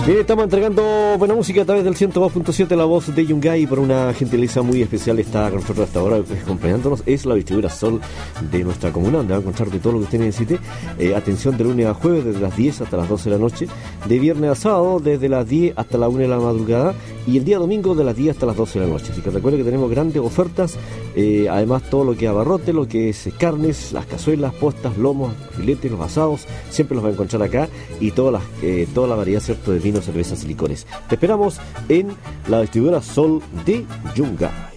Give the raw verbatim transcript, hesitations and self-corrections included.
Bien, estamos entregando buena música a través del ciento dos punto siete, la voz de Yungay. Por una gentileza muy especial está con nosotros hasta ahora, acompañándonos. Es la distribuidora Sol de nuestra comuna, donde va a encontrar de todo lo que usted necesite. Eh, atención de lunes a jueves, desde las diez hasta las doce de la noche. De viernes a sábado, desde las diez hasta la una de la madrugada. Y el día domingo, de las diez hasta las doce de la noche. Así que recuerde que tenemos grandes ofertas. Eh, además, todo lo que es abarrote, lo que es carnes, las cazuelas, postas, lomos, filetes, los asados, siempre los va a encontrar acá. Y todas las, eh, toda la variedad, ¿cierto?, de vinos, cervezas y licores. Te esperamos en la distribuidora Sol de Yungay.